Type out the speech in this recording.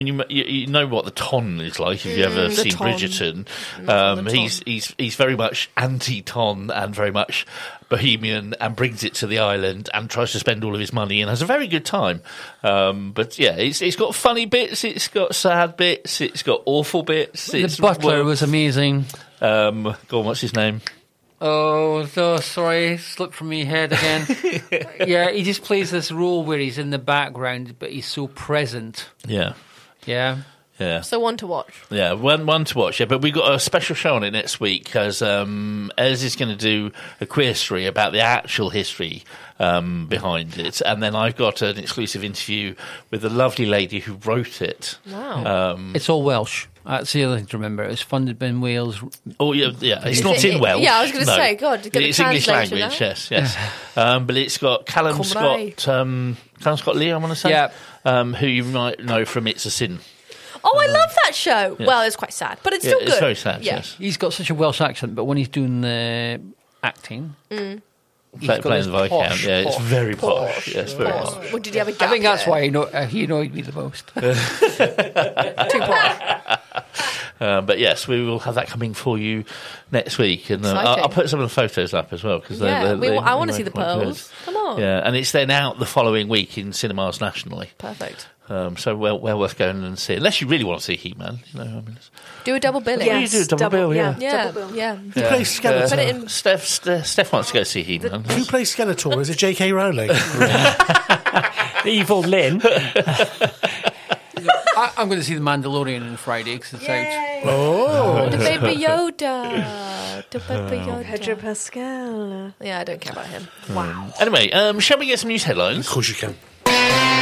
You know what the Ton is like if you ever seen Ton. Bridgerton. He's very much anti-Ton and very much bohemian, and brings it to the island and tries to spend all of his money and has a very good time. But yeah, it's got funny bits, it's got sad bits, it's got awful bits. The butler was amazing. Go on, what's his name? Oh, sorry, slipped from my head again. Yeah, he just plays this role where he's in the background, but he's so present. Yeah. Yeah. Yeah. So one to watch. Yeah, one to watch. Yeah, but we've got a special show on it next week because Ez is going to do a queer story about the actual history behind it, and then I've got an exclusive interview with the lovely lady who wrote it. Wow. It's all Welsh. That's the other thing to remember. It was funded in Wales. Oh, yeah. It's not in Welsh. Yeah, I was going to say, God, get it's the English translation language, out. yes. But it's got Callum Scott Lee, I want to say, who you might know from It's a Sin. Oh, I love that show. Yeah. Well, it's quite sad, but it's still good. It's very sad, yes. He's got such a Welsh accent, but when he's doing the acting... Playing the Viscount, it's very posh. Yes, very posh. Well, did you have a gap I think that's there? why he annoyed me the most. Too posh. But yes, we will have that coming for you next week, and I'll put some of the photos up as well because I want to see the pearls. Come on, yeah, and it's then out the following week in cinemas nationally. Perfect. So well worth going and see, unless you really want to see He-Man. Do a double billing. Yes, you do a double bill, yeah. Double bill. Yeah. Who plays Skeletor? Put it in. Steph wants to go see He-Man. Who plays Skeletor? Is it J.K. Rowling? Evil Lynn. I'm going to see The Mandalorian on Friday because it's out. Oh. The Baby Yoda. The Baby Yoda. Pedro Pascal. Yeah, I don't care about him. Wow. Anyway, shall we get some news headlines? Of course you can.